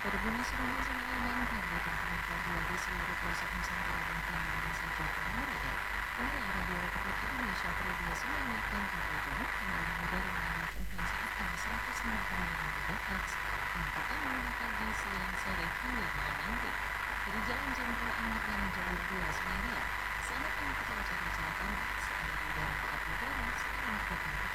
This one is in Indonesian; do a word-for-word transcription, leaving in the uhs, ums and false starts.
Koordinasi dengan seluruh damkar dan pemerintah dua di seluruh pelosok Nusantara dan Indonesia Jawa Timur ya. Inilah Radio Republik Indonesia Periode sembilan dan tujuh kembali dari mengenai frekuensi F M seratus lima koma lima MHz yang pertama pagi, siang, sore hingga malam nanti. Dari Jalan Jenderal Ahmad Yani Jalur dua Semarang. Selamat mengikuti acara-acara kami. Sekarang di udara Pekat Negara, sekarang